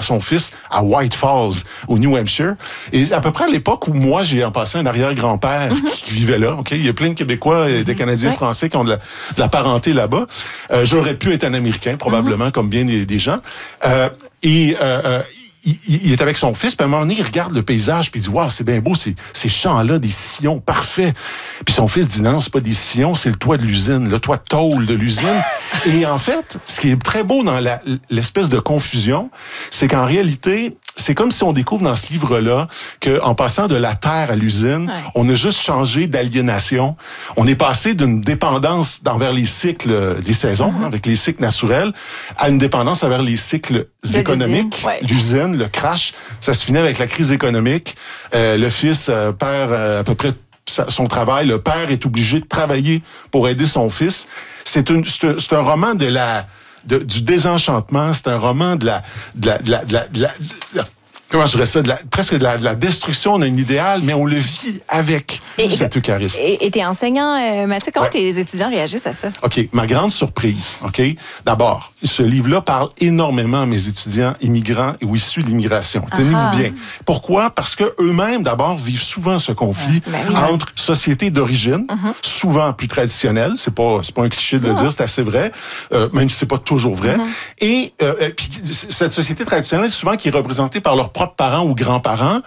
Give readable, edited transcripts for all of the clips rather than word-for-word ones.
son fils à White Falls, au New Hampshire. Et à peu près à l'époque où moi, j'ai en passé un arrière-grand-père qui vivait là. Ok, il y a plein de Québécois et des Canadiens français qui ont de la parenté là-bas. J'aurais pu être un Américain, probablement, comme bien des gens. Il est avec son fils, puis à un moment donné, il regarde le paysage, puis il dit « Wow, c'est bien beau, ces champs-là, des sillons parfaits. » Puis son fils dit « Non, c'est pas des sillons, c'est le toit de l'usine, le toit de tôle de l'usine. » Et en fait, ce qui est très beau dans l'espèce de confusion, c'est qu'en réalité, c'est comme si on découvre dans ce livre-là qu'en passant de la terre à l'usine, on a juste changé d'aliénation. On est passé d'une dépendance envers les cycles, les saisons, avec les cycles naturels, à une dépendance envers les cycles économiques. L'usine, le crash, ça se finit avec la crise économique. Le fils perd à peu près son travail. Le père est obligé de travailler pour aider son fils. C'est un roman du désenchantement. C'est un roman de la comment je dirais ça, presque de la destruction d'un idéal, mais on le vit avec cet euchariste. Et t'es enseignant, Mathieu, comment tes étudiants réagissent à ça? OK, ma grande surprise, OK? D'abord, ce livre-là parle énormément à mes étudiants immigrants ou issus de l'immigration. Tenez-vous bien. Pourquoi? Parce que eux-mêmes, d'abord, vivent souvent ce conflit entre sociétés d'origine, souvent plus traditionnelles, c'est pas un cliché de le dire, c'est assez vrai, même si c'est pas toujours vrai, et puis cette société traditionnelle, souvent qui est représentée par leurs propres parents ou grands-parents,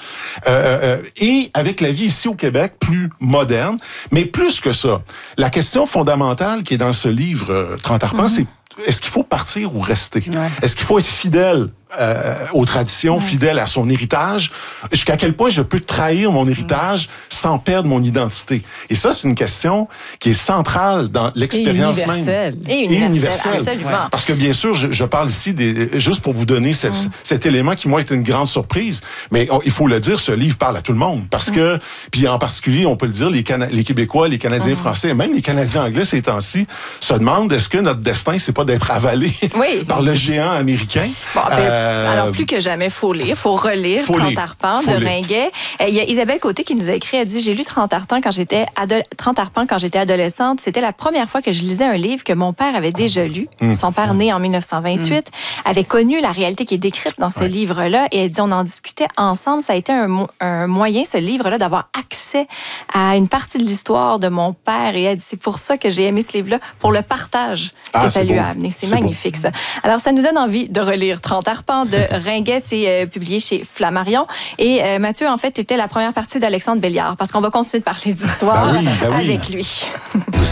et avec la vie ici au Québec plus moderne. Mais plus que ça, la question fondamentale qui est dans ce livre, 30 arpents, c'est est-ce qu'il faut partir ou rester? Est-ce qu'il faut être fidèle aux traditions, fidèle à son héritage? Jusqu'à quel point je peux trahir mon héritage sans perdre mon identité? Et ça, c'est une question qui est centrale dans l'expérience même. Et universelle. Absolument. Parce que bien sûr, je parle ici juste pour vous donner cet élément qui, moi, est une grande surprise. Mais il faut le dire, ce livre parle à tout le monde. Parce que, puis en particulier, on peut le dire, les Québécois, les Canadiens français, et même les Canadiens anglais ces temps-ci, se demandent est-ce que notre destin, c'est pas d'être avalé par le géant américain? Bon, alors, plus que jamais, il faut lire, il faut relire 30 arpents de Ringuet. Il y a Isabelle Côté qui nous a écrit, elle dit « J'ai lu 30 arpents quand j'étais adolescente. C'était la première fois que je lisais un livre que mon père avait déjà lu. Son père, né en 1928, avait connu la réalité qui est décrite dans ce livre-là. Et elle dit, on en discutait ensemble. Ça a été un moyen, ce livre-là, d'avoir accès à une partie de l'histoire de mon père. Et elle dit, c'est pour ça que j'ai aimé ce livre-là, pour le partage que ça lui a amené. C'est magnifique, ça. Alors, ça nous donne envie de relire 30 arpents de Ringuet. C'est publié chez Flammarion. Et Mathieu, en fait, était la première partie d'Alexandre Belliard, parce qu'on va continuer de parler d'histoire avec lui.